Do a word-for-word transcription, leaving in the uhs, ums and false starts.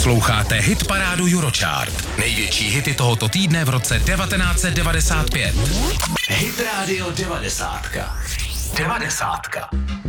Posloucháte hitparádu Eurochart. Největší hity tohoto týdne v roce devatenáct set devadesát pět. Hit Radio devadesátka. Devadesátka.